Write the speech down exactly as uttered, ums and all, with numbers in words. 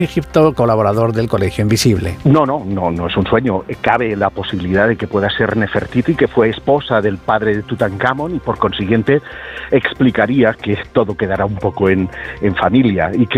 Egipto, colaborador del Colegio Invisible. No, no, no, no es un sueño. Cabe la posibilidad de que pueda ser Nefertiti, que fue esposa del padre de Tutankamón y por consiguiente explicaría que todo quedará un poco en, en familia y que